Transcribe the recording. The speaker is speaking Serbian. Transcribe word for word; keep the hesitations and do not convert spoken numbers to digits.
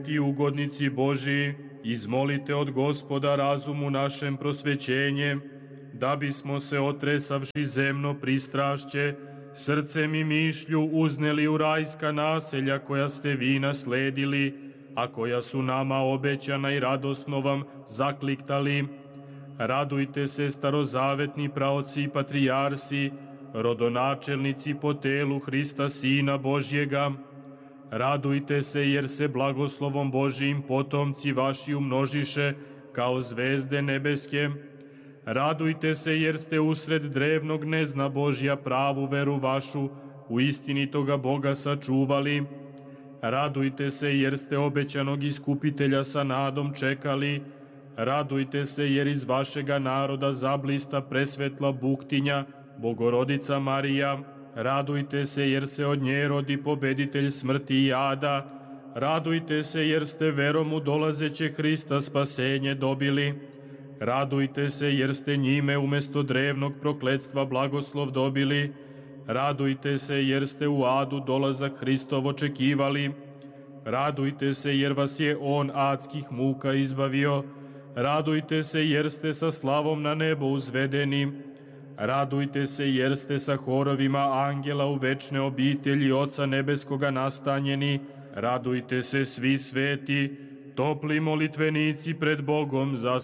Ti ugodnici Božiji, izmolite od Gospoda razumu našem prosvećenje, da bismo se otresavši zemno pristrašće, srcem i mišlju uzneli u rajska naselja koja ste vi nasledili, a koja su nama obećana i radosno vam zakliktali. Radujte se, starozavetni praoci i patrijarsi, rodonačelnici po telu Hrista Sina Božjega. Radujte se, jer se blagoslovom Božijim potomci vaši umnožiše kao zvezde nebeske. Radujte se, jer ste usred drevnog gnezda Božja pravu veru vašu u istinitoga Boga sačuvali. Radujte se, jer ste obećanog iskupitelja sa nadom čekali. Radujte se, jer iz vašega naroda zablista presvetla buktinja, Bogorodica Marija. Radujte se, jer se od nje rodi pobeditelj smrti i ada. Radujte se, jer ste verom u dolazeće Hrista spasenje dobili. Radujte se, jer ste njime umesto drevnog prokletstva blagoslov dobili. Radujte se, jer ste u adu dolazak Hristov očekivali. Radujte se, jer vas je on adskih muka izbavio. Radujte se, jer ste sa slavom na nebo uzvedeni. Radujte se, jer ste sa horovima angela u večne obitelji Oca Nebeskoga nastanjeni. Radujte se, svi sveti, topli molitvenici pred Bogom za